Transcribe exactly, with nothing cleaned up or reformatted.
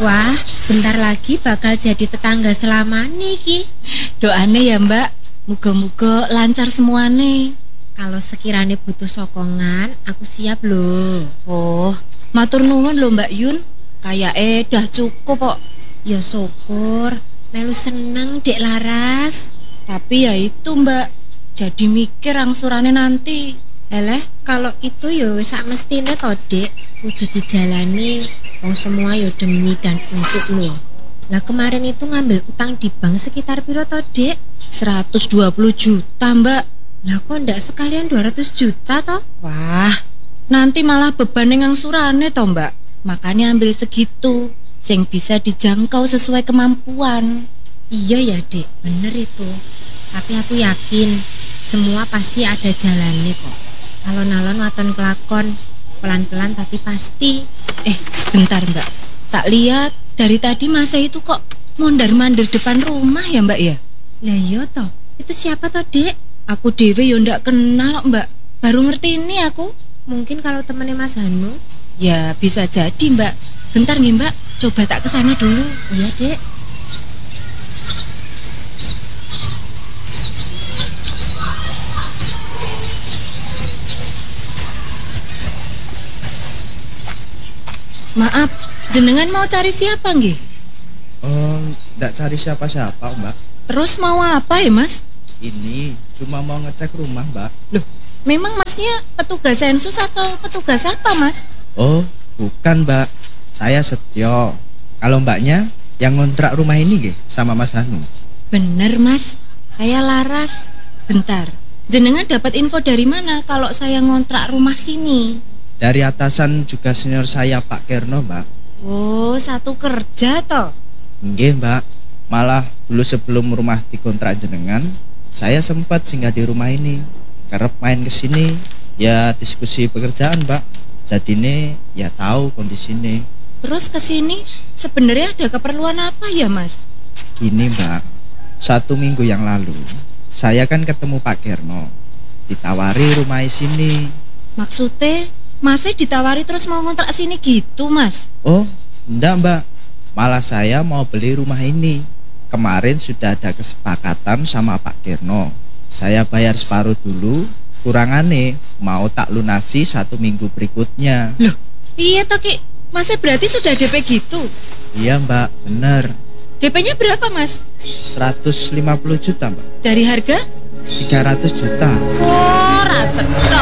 Wah, bentar lagi bakal jadi tetangga selamanya iki. Doane ya Mbak, muga-muga lancar semuane. Kalau sekiranya butuh sokongan, aku siap loh. Oh, matur nuwun lho Mbak Yun. Kayak eh dah cukup kok. Ya syukur, melu seneng Dek Laras. Tapi ya itu Mbak, jadi mikir angsurane nanti. Eleh, kalau itu ya wis sak mestine to Dek, kudu dijalani. Wong semua ya demi dan untuk lo. Lah kemarin itu ngambil utang di bank sekitar piro to Dek? seratus dua puluh juta Mbak. Lah kok ndak sekalian dua ratus juta toh? Wah, nanti malah beban yang angsurane toh Mbak. Makanya ambil segitu, sing bisa dijangkau sesuai kemampuan. Iya ya Dek, bener itu. Tapi aku yakin semua pasti ada jalannya kok. Alon-alon waton kelakon, pelan-pelan tapi pasti. Eh, bentar Mbak. Tak lihat dari tadi masa itu kok mondar-mandir depan rumah ya Mbak ya? Lah iya toh, itu siapa toh Dek? Aku dewe yo ndak kenal kok Mbak. Baru ngerti ini aku. Mungkin kalau temennya Mas Hanu. Ya bisa jadi Mbak. Bentar nih Mbak, coba tak kesana dulu. Iya Dek. Maaf, jenengan mau cari siapa nggih? Oh, ndak cari siapa-siapa Mbak. Terus mau apa ya Mas? Ini cuma mau ngecek rumah Mbak. Loh, memang Masnya petugas sensus atau petugas apa Mas? Oh, bukan Mbak. Saya Setio. Kalau Mbaknya yang ngontrak rumah ini nggih sama Mas Hanu. Bener Mas, saya Laras. Bentar, jenengan dapat info dari mana kalau saya ngontrak rumah sini? Dari atasan juga senior saya Pak Kerno Mbak. Oh, satu kerja toh? Nggih Mbak. Malah dulu sebelum rumah dikontrak jenengan, saya sempat singgah di rumah ini. Kerep main ke sini, ya diskusi pekerjaan Mbak. Jadi ini ya tahu kondisi ini. Terus ke sini sebenarnya ada keperluan apa ya Mas? Gini Mbak, satu minggu yang lalu saya kan ketemu Pak Kerno, ditawari rumah di sini. Maksudnya Masnya ditawari terus mau ngontrak sini gitu Mas? Oh enggak Mbak, malah saya mau beli rumah ini. Kemarin sudah ada kesepakatan sama Pak Kerno. Saya bayar separuh dulu, kurangane mau tak lunasi satu minggu berikutnya. Loh, iya toh Ki, Masnya berarti sudah D P gitu? Iya Mbak, bener. D P-nya berapa Mas? seratus lima puluh juta Mbak. Dari harga? tiga ratus juta. Oh, racet.